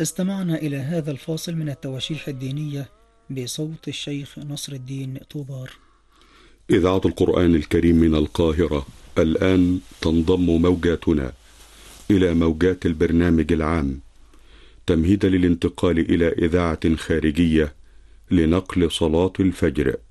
استمعنا إلى هذا الفاصل من التواشيح الدينية بصوت الشيخ نصر الدين طوبار. إذاعة القرآن الكريم من القاهرة الآن تنضم موجاتنا إلى موجات البرنامج العام تمهيدا للانتقال إلى إذاعة خارجية لنقل صلاة الفجر.